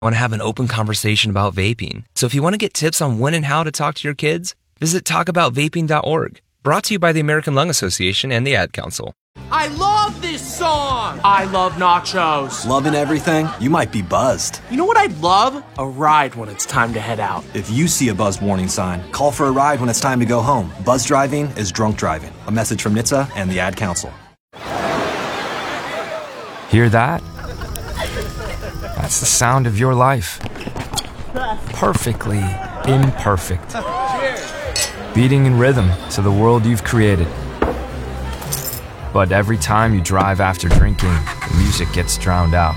I want to have an open conversation about vaping. So if you want to get tips on when and how to talk to your kids, visit talkaboutvaping.org. Brought to you by the American Lung Association and the Ad Council. I love this song! I love nachos. Loving everything? You might be buzzed. You know what I'd love? A ride when it's time to head out. If you see a buzzed warning sign, call for a ride when it's time to go home. Buzz driving is drunk driving. A message from NHTSA and the Ad Council. Hear that? That's the sound of your life. Perfectly imperfect. Beating in rhythm to the world you've created. But every time you drive after drinking, the music gets drowned out.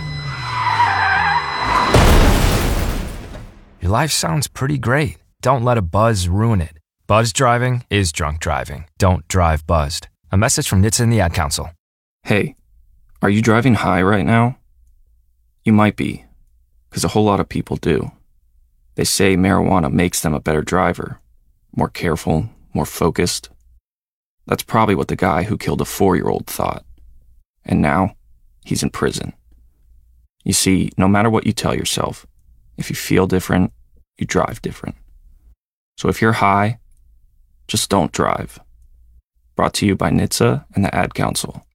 Your life sounds pretty great. Don't let a buzz ruin it. Buzz driving is drunk driving. Don't drive buzzed. A message from NHTSA and the Ad Council. Hey, are you driving high right now? You might be, because a whole lot of people do. They say marijuana makes them a better driver, more careful, more focused. That's probably what the guy who killed a 4-year-old thought. And now, he's in prison. You see, no matter what you tell yourself, if you feel different, you drive different. So if you're high, just don't drive. Brought to you by NHTSA and the Ad Council.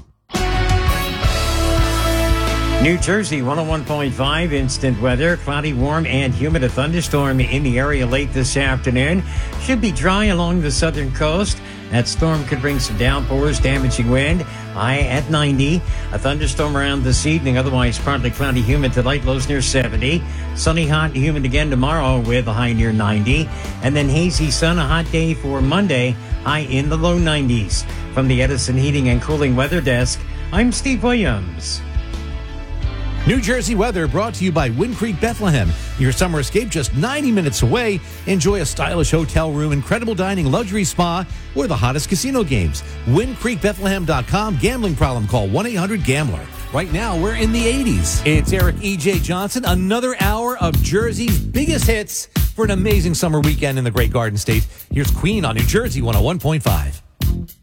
New Jersey 101.5 instant weather, cloudy, warm, and humid. A thunderstorm in the area late this afternoon. Should be dry along the southern coast. That storm could bring some downpours, damaging wind. High at 90. A thunderstorm around this evening. Otherwise, partly cloudy, humid tonight. Lows near 70. Sunny, hot, and humid again tomorrow with a high near 90. And then hazy sun, a hot day for Monday. High in the low 90s. From the Edison Heating and Cooling Weather Desk, I'm Steve Williams. New Jersey weather brought to you by Wind Creek Bethlehem. Your summer escape just 90 minutes away. Enjoy a stylish hotel room, incredible dining, luxury spa, or the hottest casino games. WindCreekBethlehem.com. Gambling problem? Call 1-800-GAMBLER. Right now, we're in the 80s. It's Eric E.J. Johnson. Another hour of Jersey's biggest hits for an amazing summer weekend in the Great Garden State. Here's Queen on New Jersey 101.5.